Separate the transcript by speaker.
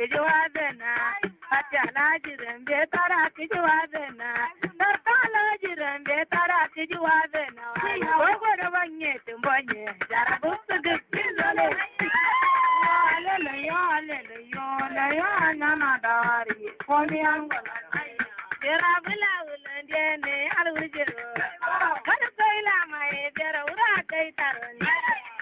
Speaker 1: kijuadena atala jirembe tara kijuadena tarkala jirembe tara kijuadena ogoro banye tumbonye jarabusu gizole yo nana dari komi angola Jera bula ulande ne alujero